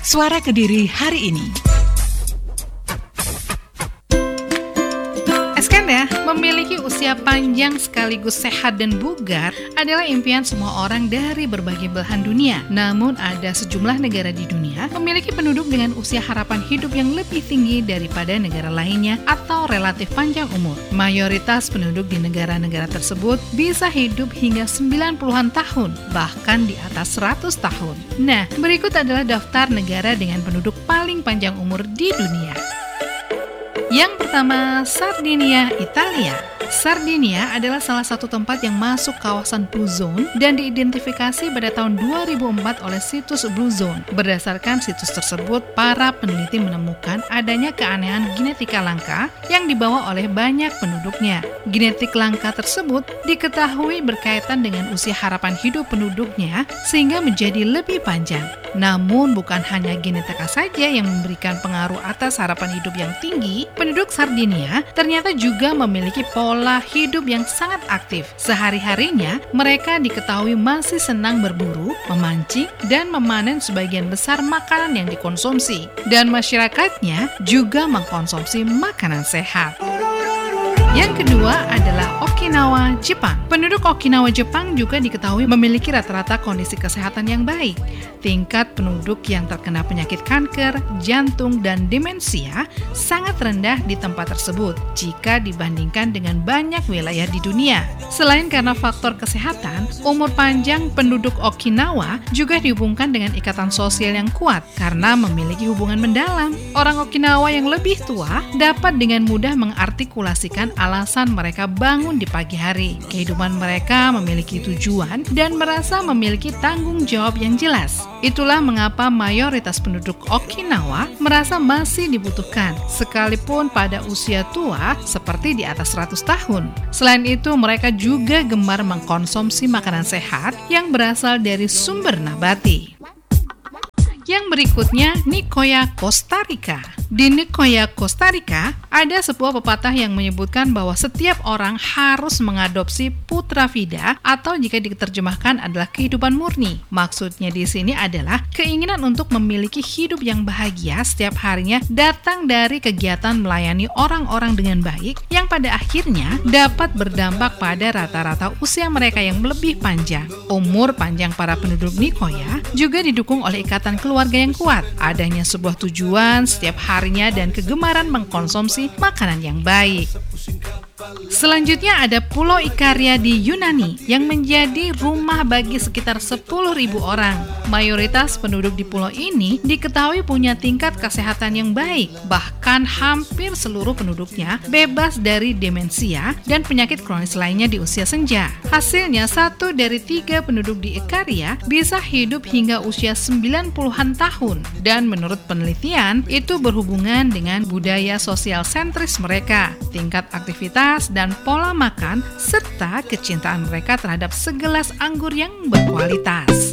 Suara Kediri hari ini. Eskandar memiliki usia panjang sekaligus sehat dan bugar adalah impian semua orang dari berbagai belahan dunia. Namun ada sejumlah negara di dunia memiliki penduduk dengan usia harapan hidup yang lebih tinggi daripada negara lainnya atau relatif panjang umur. Mayoritas penduduk di negara-negara tersebut bisa hidup hingga 90-an tahun, bahkan di atas 100 tahun. Nah, berikut adalah daftar negara dengan penduduk paling panjang umur di dunia. Yang pertama, Sardinia, Italia. Sardinia adalah salah satu tempat yang masuk kawasan Blue Zone dan diidentifikasi pada tahun 2004 oleh situs Blue Zone. Berdasarkan situs tersebut, para peneliti menemukan adanya keanehan genetika langka yang dibawa oleh banyak penduduknya. Genetik langka tersebut diketahui berkaitan dengan usia harapan hidup penduduknya sehingga menjadi lebih panjang. Namun bukan hanya genetika saja yang memberikan pengaruh atas harapan hidup yang tinggi, penduduk Sardinia ternyata juga memiliki pola hidup yang sangat aktif. Sehari-harinya, mereka diketahui masih senang berburu, memancing, dan memanen sebagian besar makanan yang dikonsumsi. Dan masyarakatnya juga mengkonsumsi makanan sehat. Yang kedua adalah Okinawa, Jepang. Penduduk Okinawa, Jepang juga diketahui memiliki rata-rata kondisi kesehatan yang baik. Tingkat penduduk yang terkena penyakit kanker, jantung, dan demensia sangat rendah di tempat tersebut jika dibandingkan dengan banyak wilayah di dunia. Selain karena faktor kesehatan, umur panjang penduduk Okinawa juga dihubungkan dengan ikatan sosial yang kuat karena memiliki hubungan mendalam. Orang Okinawa yang lebih tua dapat dengan mudah mengartikulasikan alasan mereka bangun di pagi hari. Kehidupan mereka memiliki tujuan dan merasa memiliki tanggung jawab yang jelas. Itulah mengapa mayoritas penduduk Okinawa merasa masih dibutuhkan, sekalipun pada usia tua seperti di atas 100 tahun. Selain itu, mereka juga gemar mengkonsumsi makanan sehat yang berasal dari sumber nabati. Yang berikutnya, Nicoya, Costa Rica. Di Nicoya, Costa Rica, ada sebuah pepatah yang menyebutkan bahwa setiap orang harus mengadopsi putra vida atau jika diterjemahkan adalah kehidupan murni. Maksudnya di sini adalah keinginan untuk memiliki hidup yang bahagia setiap harinya datang dari kegiatan melayani orang-orang dengan baik yang pada akhirnya dapat berdampak pada rata-rata usia mereka yang lebih panjang. Umur panjang para penduduk Nicoya juga didukung oleh ikatan keluarga yang kuat, adanya sebuah tujuan setiap harinya dan kegemaran mengkonsumsi makanan yang baik. Selanjutnya ada Pulau Ikaria di Yunani yang menjadi rumah bagi sekitar 10.000 orang. Mayoritas penduduk di pulau ini diketahui punya tingkat kesehatan yang baik, bahkan hampir seluruh penduduknya bebas dari demensia dan penyakit kronis lainnya di usia senja. Hasilnya, 1 dari 3 penduduk di Ikaria bisa hidup hingga usia 90-an tahun. Dan menurut penelitian, itu berhubungan dengan budaya sosial sentris mereka, tingkat aktivitas dan pola makan, serta kecintaan mereka terhadap segelas anggur yang berkualitas.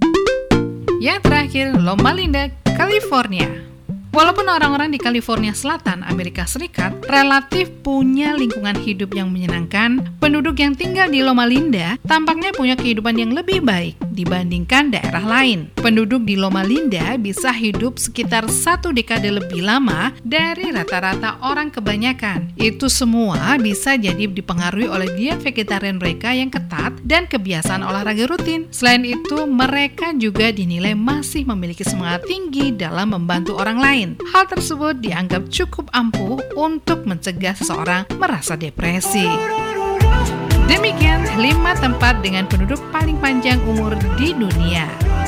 Yang terakhir, Loma Linda, California. Walaupun orang-orang di California Selatan, Amerika Serikat, relatif punya lingkungan hidup yang menyenangkan, penduduk yang tinggal di Loma Linda tampaknya punya kehidupan yang lebih baik dibandingkan daerah lain. Penduduk di Loma Linda bisa hidup sekitar 1 dekade lebih lama dari rata-rata orang kebanyakan. Itu semua bisa jadi dipengaruhi oleh diet vegetarian mereka yang ketat dan kebiasaan olahraga rutin. Selain itu, mereka juga dinilai masih memiliki semangat tinggi dalam membantu orang lain. Hal tersebut dianggap cukup ampuh untuk mencegah seseorang merasa depresi. Demikian 5 tempat dengan penduduk paling panjang umur di dunia.